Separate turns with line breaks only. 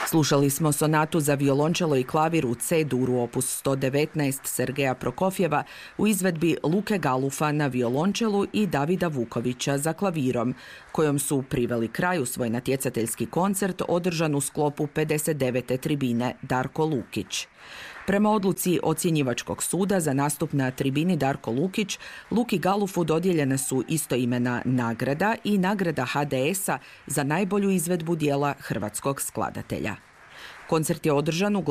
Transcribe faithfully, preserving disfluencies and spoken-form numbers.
Slušali smo sonatu za violončelo i klavir u C-duru opus sto devetnaest Sergeja Prokofjeva u izvedbi Luke Galufa na violončelu i Davida Vukovića za klavirom, kojom su priveli kraju svoj natjecateljski koncert održan u sklopu pedeset devete tribine Darko Lukić. Prema odluci ocjenjivačkog suda za nastup na tribini Darko Lukić, Luki Galufu dodijeljene su istoimena nagrada i nagrada H D S-a za najbolju izvedbu dijela hrvatskog skladatelja. Koncert je održan u